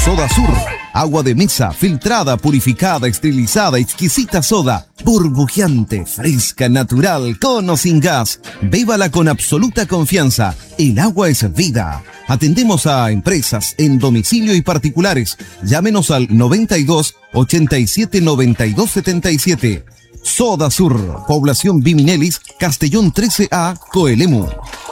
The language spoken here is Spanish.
Soda Sur, agua de mesa, filtrada, purificada, esterilizada, exquisita soda, burbujeante, fresca, natural, con o sin gas. Bébala con absoluta confianza. El agua es vida. Atendemos a empresas en domicilio y particulares. Llámenos al 92 87 92 77. Soda Sur, población Biminelis, Castellón 13A, Coelemu.